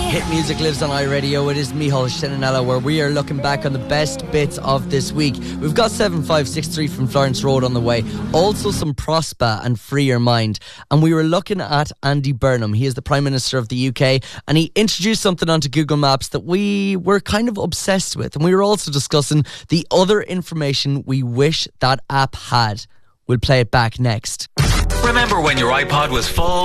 Hit music lives on iRadio. It is Micheál Shinanella, where we are looking back on the best bits of this week. We've got 7563 from Florence Road on the way. Also some Prospa and Free Your Mind. And we were looking at Andy Burnham. He is the Prime Minister of the UK, and he introduced something onto Google Maps that we were kind of obsessed with. And we were also discussing the other information we wish that app had. We'll play it back next. Remember when your iPod was full?